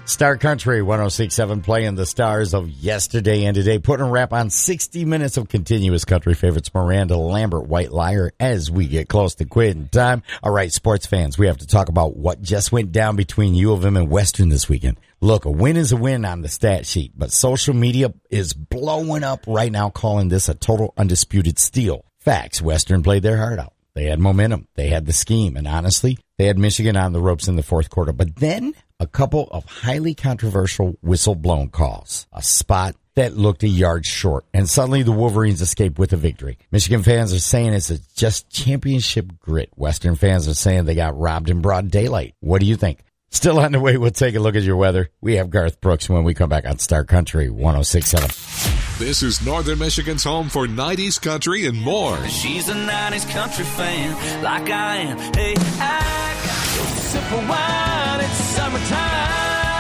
Star Country 106.7 playing the stars of yesterday and today, putting a wrap on 60 minutes of continuous country favorites. Miranda Lambert, White Liar, as we get close to quitting time. All right, sports fans, we have to talk about what just went down between U of M and Western this weekend. Look, a win is a win on the stat sheet, but social media is blowing up right now, calling this a total undisputed steal. Facts, Western played their heart out. They had momentum. They had the scheme. And honestly, they had Michigan on the ropes in the fourth quarter. But then a couple of highly controversial whistle-blown calls. A spot that looked a yard short. And suddenly the Wolverines escaped with a victory. Michigan fans are saying it's just championship grit. Western fans are saying they got robbed in broad daylight. What do you think? Still on the way, we'll take a look at your weather. We have Garth Brooks when we come back on Star Country 106.7. This is Northern Michigan's home for 90s country and more. She's a 90s country fan, like I am. Hey, I got a sip of wine, it's summertime.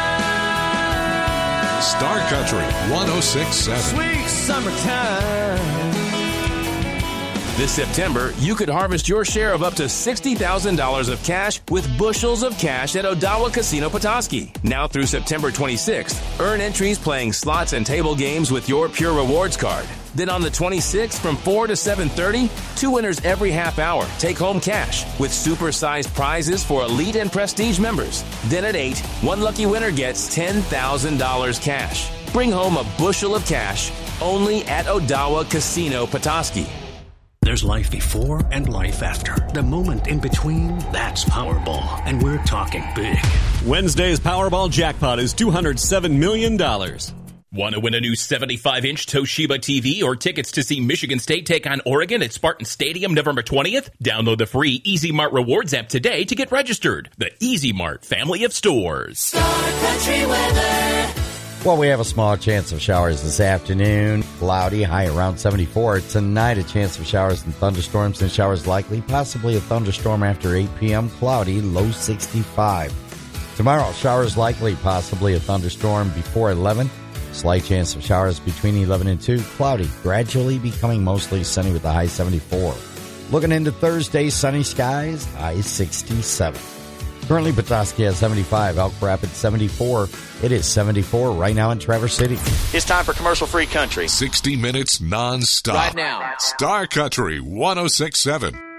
Star Country 106.7. Sweet summertime. This September, you could harvest your share of up to $60,000 of cash with bushels of cash at Odawa Casino Petoskey. Now through September 26th, earn entries playing slots and table games with your Pure Rewards card. Then on the 26th from 4 to 7:30, 2 winners every half hour take home cash with super-sized prizes for elite and prestige members. Then at 8, 1 lucky winner gets $10,000 cash. Bring home a bushel of cash only at Odawa Casino Petoskey. There's life before and life after. The moment in between, that's Powerball. And we're talking big. Wednesday's Powerball jackpot is $207 million. Want to win a new 75-inch Toshiba TV or tickets to see Michigan State take on Oregon at Spartan Stadium November 20th? Download the free Easy Mart Rewards app today to get registered. The Easy Mart family of stores. Star Country weather. Well, we have a small chance of showers this afternoon. Cloudy, high around 74. Tonight, a chance of showers and thunderstorms and showers likely. Possibly a thunderstorm after 8 p.m. Cloudy, low 65. Tomorrow, showers likely. Possibly a thunderstorm before 11. Slight chance of showers between 11 and 2. Cloudy, gradually becoming mostly sunny with a high 74. Looking into Thursday, sunny skies, high 67. Currently, Petoskey has 75, Elk Rapids 74. It is 74 right now in Traverse City. It's time for commercial-free country. 60 minutes non-stop. Right now. Star Country 106.7.